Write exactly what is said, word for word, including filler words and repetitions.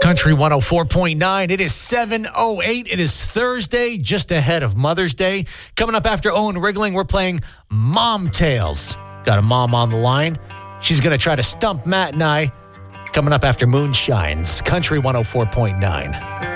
Country one oh four point nine. It is seven oh eight. It is Thursday, just ahead of Mother's Day. Coming up after Owen Wriggling, we're playing Mom Tales. Got a mom on the line. She's going to try to stump Matt and I. Coming up after Moonshines. Country one oh four point nine.